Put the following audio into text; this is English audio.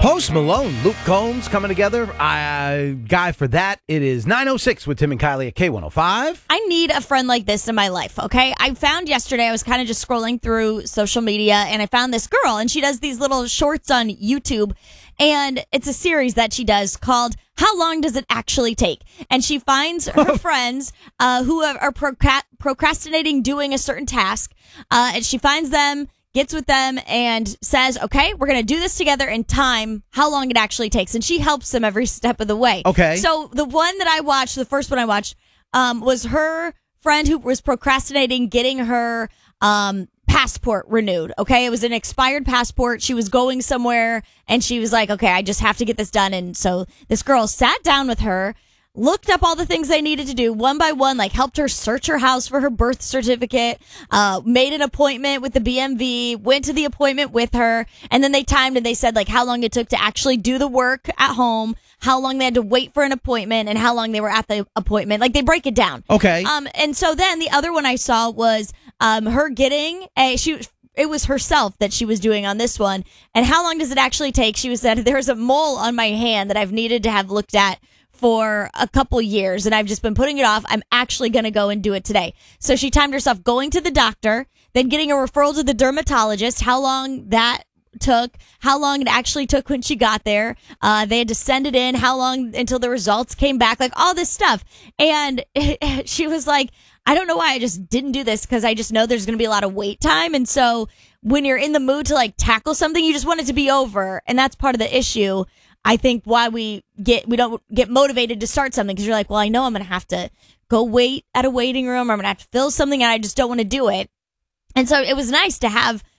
Post Malone, Luke Combs coming together. Guy for that. It is 9:06 with Tim and Kylie at K105. I need a friend like this in my life, okay? I found yesterday, I was kind of just scrolling through social media, and I found this girl, and she does these little shorts on YouTube, and it's a series that she does called How Long Does It Actually Take? And she finds her friends who are procrastinating doing a certain task, and she finds them, gets with them, and says, okay, we're going to do this together in time, how long it actually takes. And she helps them every step of the way. Okay. So the one that I watched, the first one I watched, was her friend who was procrastinating getting her passport renewed. Okay. It was an expired passport. She was going somewhere and she was like, okay, I just have to get this done. And so this girl sat down with her, looked up all the things they needed to do one by one, like helped her search her house for her birth certificate, made an appointment with the BMV, went to the appointment with her, and then they timed and they said like how long it took to actually do the work at home, how long they had to wait for an appointment, and how long they were at the appointment. Like they break it down. Okay. And so then the other one I saw was her getting it was herself that she was doing on this one. And how long does it actually take? She was said, there's a mole on my hand that I've needed to have looked at for a couple years, and I've just been putting it off. I'm actually going to go and do it today. So she timed herself going to the doctor, then getting a referral to the dermatologist, how long that took, how long it actually took when she got there. They had to send it in, how long until the results came back, like all this stuff. And she was like, I don't know why I just didn't do this, because I just know there's going to be a lot of wait time. And so when you're in the mood to like tackle something, you just want it to be over. And that's part of the issue. I think why we don't get motivated to start something, because you're like, well, I know I'm going to have to go wait at a waiting room, or I'm going to have to fill something, and I just don't want to do it. And so it was nice to have